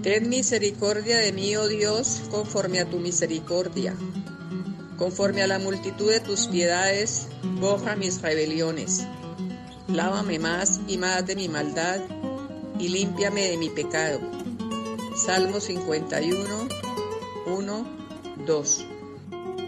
Ten misericordia de mí, oh Dios, conforme a tu misericordia. Conforme a la multitud de tus piedades, borra mis rebeliones. Lávame más y más de mi maldad, y límpiame de mi pecado. Salmo 51, 1, 2.